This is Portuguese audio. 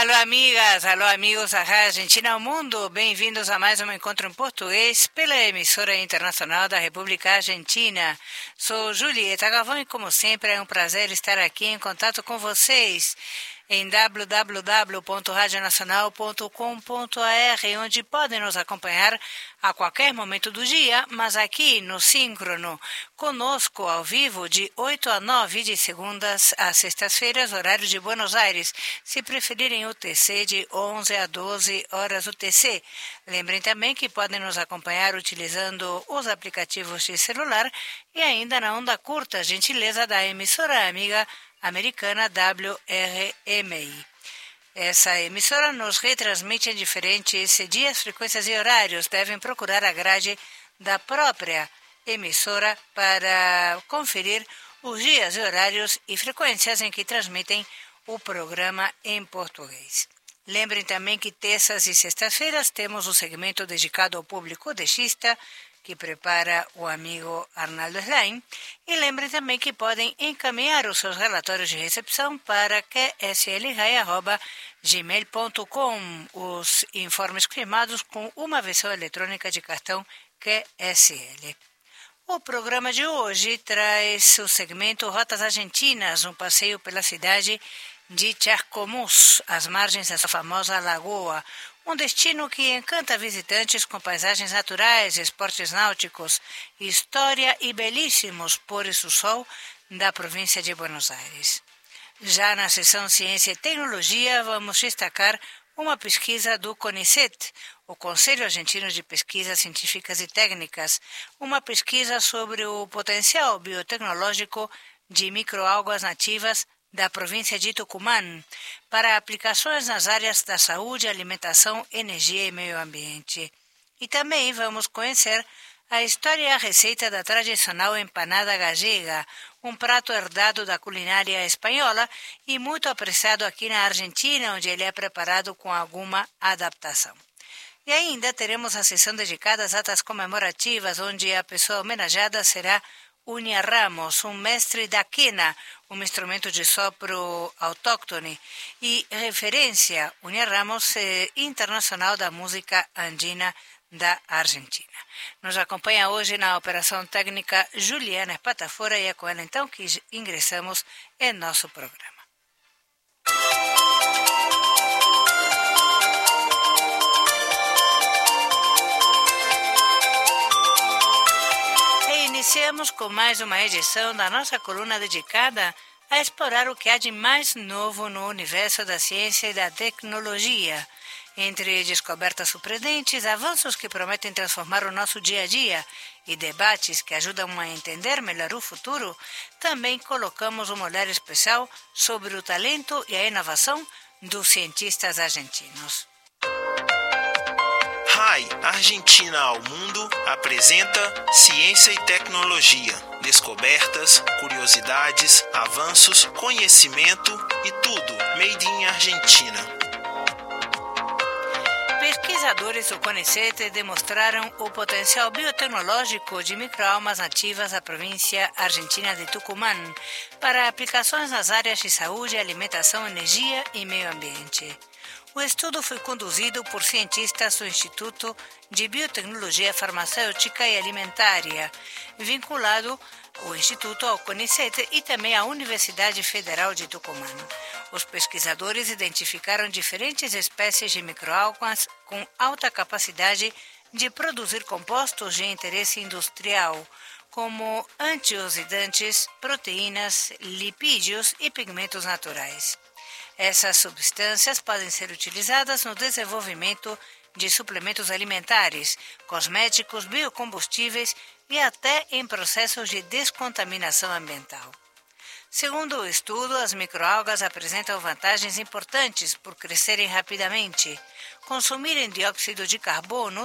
Alô, amigas, alô, amigos da Rádio Argentina ao Mundo. Bem-vindos a mais um encontro em português pela emissora internacional da República Argentina. Sou Julieta Gavão e, como sempre, é um prazer estar aqui em contato com vocês em www.radionacional.com.br, onde podem nos acompanhar a qualquer momento do dia, mas aqui no Síncrono, conosco ao vivo de 8 a 9, de segundas a sextas-feiras, horário de Buenos Aires, se preferirem UTC de 11 a 12 horas UTC. Lembrem também que podem nos acompanhar utilizando os aplicativos de celular e ainda na onda curta, gentileza da emissora amiga americana WRMI. Essa emissora nos retransmite em diferentes dias, frequências e horários. Devem procurar a grade da própria emissora para conferir os dias, horários e frequências em que transmitem o programa em português. Lembrem também que terças e sextas-feiras temos um segmento dedicado ao público dexista, que prepara o amigo Arnaldo Slain. E lembrem também que podem encaminhar os seus relatórios de recepção para qslraia@gmail.com, os informes firmados com uma versão eletrônica de cartão QSL. O programa de hoje traz o segmento Rotas Argentinas, um passeio pela cidade de Chascomús, às margens da famosa lagoa, um destino que encanta visitantes com paisagens naturais, esportes náuticos, história e belíssimos pôres do sol da província de Buenos Aires. Já na seção Ciência e Tecnologia, vamos destacar uma pesquisa do CONICET, o Conselho Argentino de Pesquisas Científicas e Técnicas, uma pesquisa sobre o potencial biotecnológico de microalgas nativas da província de Tucumã para aplicações nas áreas da saúde, alimentação, energia e meio ambiente. E também vamos conhecer a história e a receita da tradicional empanada gallega, um prato herdado da culinária espanhola e muito apreciado aqui na Argentina, onde ele é preparado com alguma adaptação. E ainda teremos a sessão dedicada às datas comemorativas, onde a pessoa homenageada será Unia Ramos, um mestre da quena, um instrumento de sopro autóctone e referência, Unia Ramos, internacional da música andina da Argentina. Nos acompanha hoje na operação técnica Juliana Espatafora e é com ela então que ingressamos em nosso programa. Iniciamos com mais uma edição da nossa coluna dedicada a explorar o que há de mais novo no universo da ciência e da tecnologia. Entre descobertas surpreendentes, avanços que prometem transformar o nosso dia a dia e debates que ajudam a entender melhor o futuro, também colocamos um olhar especial sobre o talento e a inovação dos cientistas argentinos. RAI Argentina ao Mundo apresenta Ciência e Tecnologia, descobertas, curiosidades, avanços, conhecimento e tudo made in Argentina. Pesquisadores do CONICET demonstraram o potencial biotecnológico de microalmas nativas da província argentina de Tucumã para aplicações nas áreas de saúde, alimentação, energia e meio ambiente. O estudo foi conduzido por cientistas do Instituto de Biotecnologia Farmacêutica e Alimentária, vinculado o Instituto ao CONICET e também à Universidade Federal de Tucumã. Os pesquisadores identificaram diferentes espécies de microalgas com alta capacidade de produzir compostos de interesse industrial, como antioxidantes, proteínas, lipídios e pigmentos naturais. Essas substâncias podem ser utilizadas no desenvolvimento de suplementos alimentares, cosméticos, biocombustíveis e até em processos de descontaminação ambiental. Segundo o estudo, as microalgas apresentam vantagens importantes por crescerem rapidamente, consumirem dióxido de carbono,